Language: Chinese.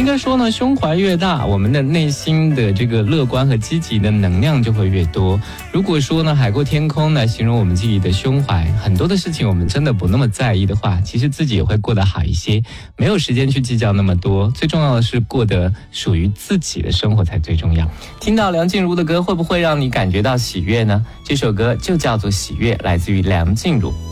应该说呢，胸怀越大，我们的内心的这个乐观和积极的能量就会越多。如果说呢，海阔天空来形容我们自己的胸怀，很多的事情我们真的不那么在意的话，其实自己也会过得好一些，没有时间去计较那么多。最重要的是过得属于自己的生活才最重要。听到梁静茹的歌，会不会让你感觉到喜悦呢？这首歌就叫做《喜悦》，来自于梁静茹。